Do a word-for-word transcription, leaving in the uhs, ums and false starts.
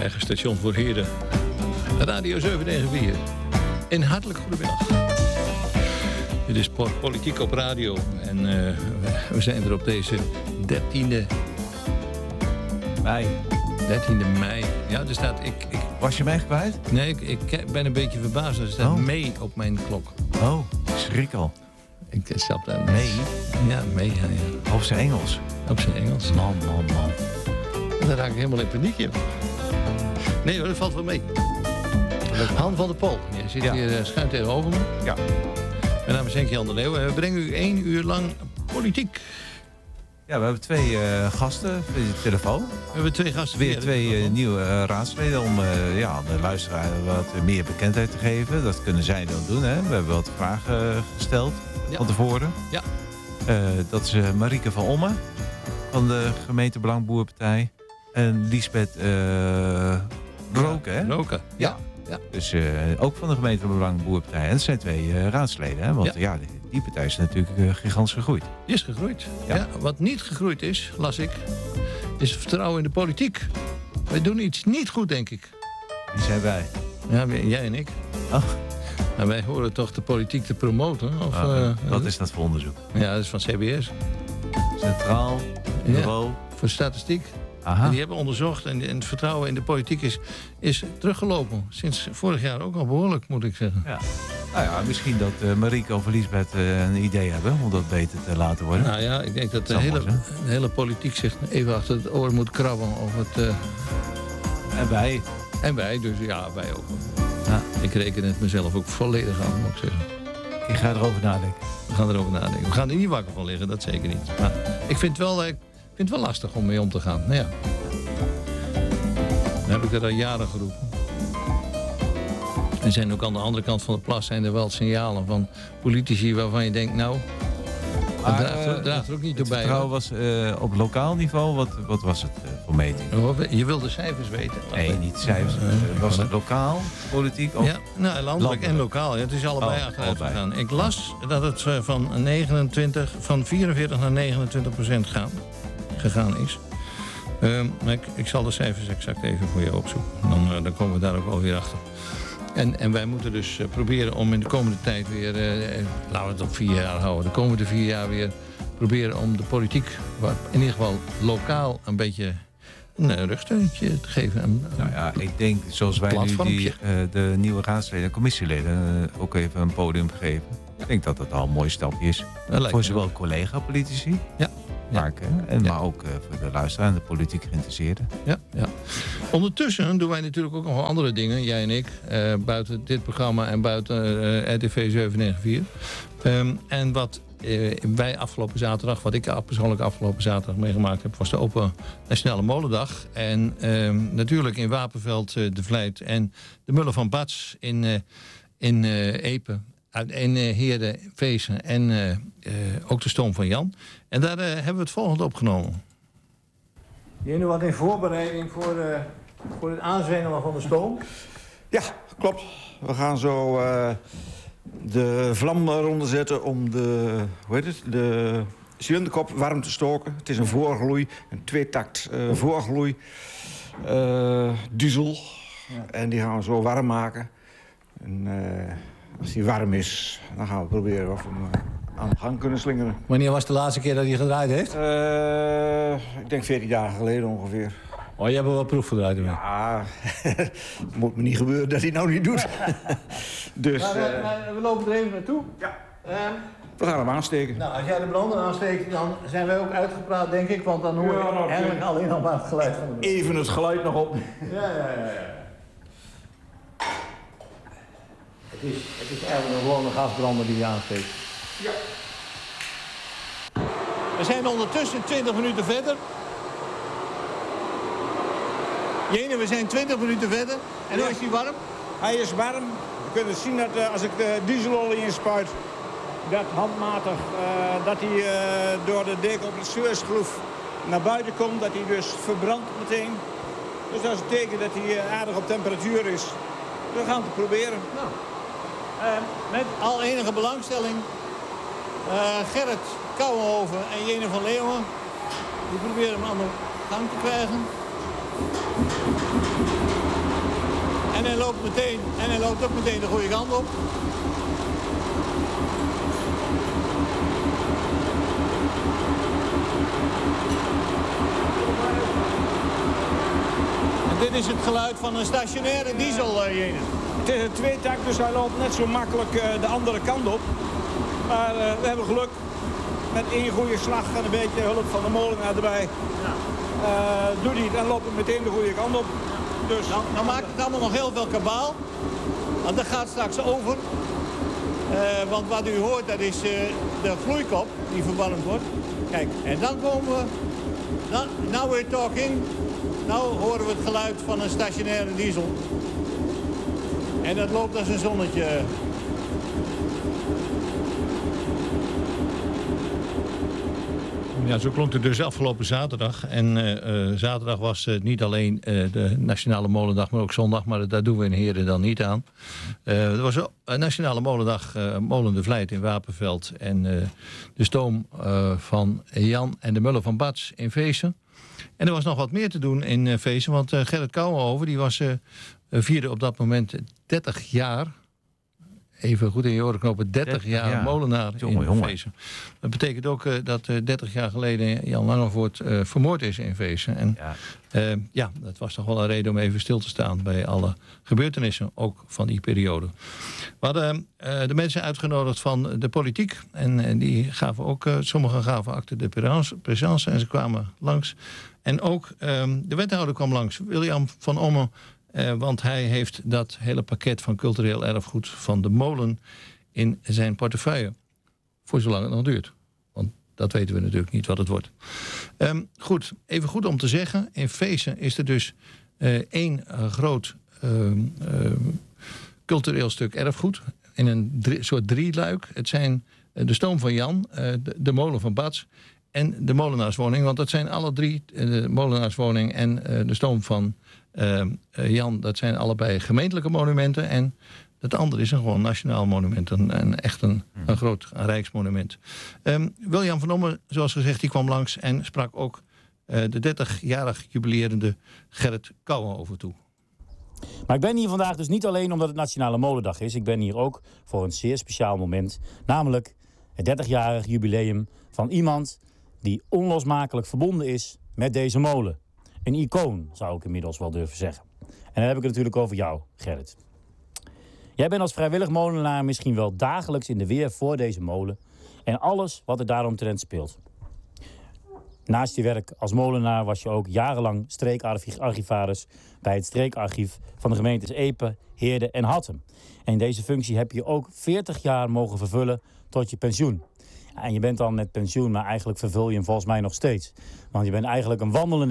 eigen station voor heren. Radio zeven negen vier. Een hartelijk goedemiddag. Dit is Politiek op Radio. En uh, we zijn er op deze dertiende mei. dertiende mei. Ja, er staat... Ik, ik, Was je mij kwijt? Nee, ik, ik ben een beetje verbaasd. Er staat oh. mei op mijn klok. Oh, ik schrik al. Ik snap dat. Mei? Ja, mei, ja, ja. Op zijn Engels? Op zijn Engels. Man, man, man. Dan raak ik helemaal in paniek, joh. Nee hoor, dat valt wel mee. Han van der Pol, je zit ja. hier schuin tegenover me. Ja. Mijn naam is Henk-Jan de Leeuw en we brengen u één uur lang politiek. Ja, we hebben twee uh, gasten via de telefoon. We hebben twee gasten. Weer twee uh, nieuwe uh, raadsleden om uh, ja, de luisteraar wat meer bekendheid te geven. Dat kunnen zij dan doen. Hè. We hebben wat vragen uh, gesteld ja. van tevoren. Ja. Uh, dat is uh, Marieke van Ommen van de gemeente Belangenboerenpartij. En Liesbeth uh, Roken, hè? Roken, ja. ja. Dus uh, ook van de gemeente Belangenboerenpartij. En dat zijn twee uh, raadsleden, hè? Want ja, ja die, die partij is natuurlijk uh, gigantisch gegroeid. Die is gegroeid. Ja. Ja, wat niet gegroeid is, las ik, is het vertrouwen in de politiek. Wij doen iets niet goed, denk ik. Wie zijn wij? Ja, jij en ik. Oh. Nou, wij horen toch de politiek te promoten? Of, oh, uh, wat uh, is dat voor onderzoek? Ja, dat is van C B S. Centraal Bureau. Ja, voor statistiek. Aha. En die hebben onderzocht en, en het vertrouwen in de politiek is, is teruggelopen. Sinds vorig jaar ook al behoorlijk, moet ik zeggen. Ja. Nou ja, misschien dat uh, Marieke of Liesbeth uh, een idee hebben om dat beter te laten worden. Nou ja, ik denk dat de, hele, de hele politiek zich even achter het oor moet krabben. Of het, uh... En wij. En wij, dus ja, wij ook. Ja, ik reken het mezelf ook volledig aan, moet ik zeggen. Ik ga erover nadenken. We gaan erover nadenken. We gaan er niet wakker van liggen, dat zeker niet. Maar ik vind het wel, ik vind het wel lastig om mee om te gaan. Nou ja. Dan heb ik er al jaren geroepen. En zijn ook aan de andere kant van de plas zijn er wel signalen van politici waarvan je denkt, nou, dat draagt er, draagt er ook niet toe bij. Het vertrouwen was uh, op lokaal niveau, wat, wat was het uh, voor meting? Je wil de cijfers weten? Nee, niet cijfers. Uh, was het lokaal, politiek? Of ja, nou, landelijk, landelijk en lokaal. Ja, het is allebei oh, achteruit gegaan. Ik las dat het uh, van, negenentwintig, van vierenveertig naar negenentwintig procent gaan, gegaan is. Uh, ik, ik zal de cijfers exact even voor je opzoeken. Dan, uh, dan komen we daar ook wel weer achter. En, en wij moeten dus uh, proberen om in de komende tijd weer, uh, laten we het op vier jaar houden, de komende vier jaar weer proberen om de politiek, in ieder geval lokaal, een beetje een rugsteuntje te geven. Een, nou ja, ik denk zoals wij nu die, uh, de nieuwe raadsleden en commissieleden uh, ook even een podium geven. Ik denk dat dat al een mooi stapje is. Voor zowel collega-politici. Ja. Maken, en ja. Maar ook uh, voor de luisteraar en de politiek geïnteresseerden. Ja, ja. Ondertussen doen wij natuurlijk ook nog wel andere dingen, jij en ik, uh, buiten dit programma en buiten uh, R T V zeven negen vier. Um, en wat uh, wij afgelopen zaterdag, wat ik persoonlijk afgelopen zaterdag meegemaakt heb, was de Open en Snelle Molendag. En um, natuurlijk in Wapenveld uh, de Vlijt en de Mullen van Bats in, uh, in uh, Epe. En uh, Heerde, Veesen en uh, uh, ook de Stoom van Jan. En daar uh, hebben we het volgende opgenomen. Jenu, wat in voorbereiding voor, uh, voor het aanzwengelen van de stoom? Ja, klopt. We gaan zo uh, de vlam eronder zetten om de, hoe heet het, de cilinderkop warm te stoken. Het is een voorgloei, een tweetakt uh, voorgloei uh, diesel. Ja. En die gaan we zo warm maken. En, uh, als die warm is, dan gaan we proberen of we hem aan de gang kunnen slingeren. Wanneer was de laatste keer dat hij gedraaid heeft? Uh, ik denk veertien dagen geleden ongeveer. Oh, je hebt wel wat proef gedraaid ermee? Ja, het moet me niet gebeuren dat hij nou niet doet. Dus, maar, uh, maar, we lopen er even naartoe. Ja. Uh, we gaan hem aansteken. Nou, als jij de brander aansteekt, dan zijn wij ook uitgepraat, denk ik. Want dan hoor je ja, nou, eigenlijk alleen al maar het geluid van de brand. Even het geluid nog op. Ja, ja, ja, ja. Het is, het is eigenlijk een gewone gasbrander die je aansteekt. Ja. We zijn ondertussen twintig minuten verder. Jene, we zijn twintig minuten verder. En ja. Hoe is hij warm? Hij is warm. Je kunt het zien dat uh, als ik de dieselolie inspuit, dat handmatig, uh, dat hij uh, door de decompresseursgroef naar buiten komt. Dat hij dus verbrandt meteen. Dus dat is een teken dat hij uh, aardig op temperatuur is. We gaan het proberen. Nou. Uh, met al enige belangstelling uh, Gerrit Kouwenhoven en Jene van Leeuwen. Die proberen hem aan de gang te krijgen. En hij loopt meteen, en hij loopt ook meteen de goede kant op. Dit is het geluid van een stationaire diesel, uh, Jene. Het is een tweetakt, dus hij loopt net zo makkelijk uh, de andere kant op. Maar uh, we hebben geluk. Met één goede slag en een beetje hulp van de molenaar erbij. Ja. Uh, doet hij het en loopt het meteen de goede kant op. Dus, nou, nou maakt het allemaal nog heel veel kabaal. Want dat gaat straks over. Uh, want wat u hoort, dat is uh, de vloeikop die verwarmd wordt. Kijk, en dan komen we... Dan, now we're talking... Nou horen we het geluid van een stationaire diesel. En dat loopt als een zonnetje. Ja, zo klonk het dus afgelopen zaterdag. En uh, zaterdag was uh, niet alleen uh, de Nationale Molendag, maar ook zondag. Maar daar doen we in Heren dan niet aan. Uh, er was een Nationale Molendag, uh, Molen de Vlijt in Wapenveld. En uh, de stoom uh, van Jan en de Mullen van Bats in Veesen. En er was nog wat meer te doen in uh, Veesen. Want uh, Gerrit Kouwenhoven, die was uh, vierde op dat moment dertig jaar... Even goed in je oren knopen, dertig jaar ja. molenaar jongen, in Veesen. Dat betekent ook uh, dat uh, dertig jaar geleden Jan Langevoort uh, vermoord is in Veesen. En ja. Uh, ja, dat was toch wel een reden om even stil te staan bij alle gebeurtenissen, ook van die periode. We hadden uh, de mensen uitgenodigd van de politiek. En uh, die gaven ook, uh, sommigen gaven acte de présence en ze kwamen langs. En ook uh, de wethouder kwam langs, William van Ommen. Uh, want hij heeft dat hele pakket van cultureel erfgoed van de molen in zijn portefeuille. Voor zolang het nog duurt. Want dat weten we natuurlijk niet wat het wordt. Um, goed, even goed om te zeggen. In Veesen is er dus uh, één uh, groot uh, uh, cultureel stuk erfgoed. In een drie, soort drieluik. Het zijn uh, de stoom van Jan, uh, de, de molen van Bats en de molenaarswoning. Want dat zijn alle drie, uh, de molenaarswoning en uh, de stoom van Uh, uh, Jan, dat zijn allebei gemeentelijke monumenten. En het andere is een gewoon nationaal monument. Een, een echt een, een groot een rijksmonument. Um, William van Ommen, zoals gezegd, die kwam langs en sprak ook uh, de dertigjarig jubilerende Gerrit Kouwenhoven toe. Maar ik ben hier vandaag dus niet alleen omdat het Nationale Molendag is. Ik ben hier ook voor een zeer speciaal moment. Namelijk het dertigjarig jubileum van iemand die onlosmakelijk verbonden is met deze molen. Een icoon, zou ik inmiddels wel durven zeggen. En dan heb ik het natuurlijk over jou, Gerrit. Jij bent als vrijwillig molenaar misschien wel dagelijks in de weer voor deze molen en alles wat er daaromtrent speelt. Naast je werk als molenaar was je ook jarenlang streekarchivaris bij het streekarchief van de gemeentes Epe, Heerde en Hattem. En in deze functie heb je ook veertig jaar mogen vervullen tot je pensioen. En je bent dan met pensioen, maar eigenlijk vervul je hem volgens mij nog steeds. Want je bent eigenlijk een wandelende